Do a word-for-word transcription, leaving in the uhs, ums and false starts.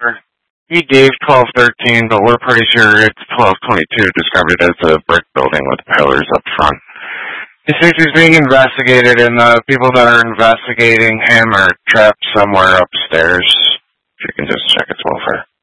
He gave twelve thirteen, but we're pretty sure it's twelve twenty-two, described it as a brick building with pillars up front. He thinks he's being investigated, and the people that are investigating him are trapped somewhere upstairs. If you can just check its welfare.